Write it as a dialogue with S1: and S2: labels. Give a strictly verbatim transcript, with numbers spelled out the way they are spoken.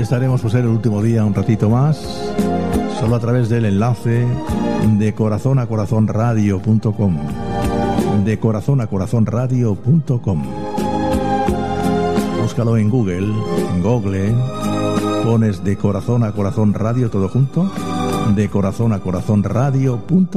S1: estaremos por ser el último día un ratito más, solo a través del enlace de corazón a corazón radio punto com, de corazón a corazón radio punto com. Búscalo en Google, en Google, pones de corazón a corazón radio todo junto, de corazón a corazón radio punto com.